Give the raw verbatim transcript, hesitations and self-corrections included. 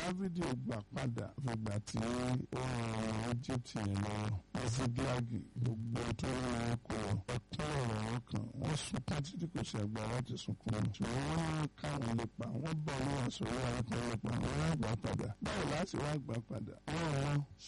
Dávidi ò gbà padà fìgbà tí ó ran ọmọ Egypt yẹn lọ́wọ́ Sígílágì gbogbo tó ń ran kọ ẹkún ọ̀rọ̀ wọn kan wọ́n sunkún títí kò ṣe àgbà láti sunkún mọ́ ṣùgbọ́n wọ́n ní káwọn lè pa wọ́n bọ̀ ní àsọ̀rọ̀ àwọn kan lè pa wọ́n wá gbà padà báwo láti wá gbà padà wọ́n rán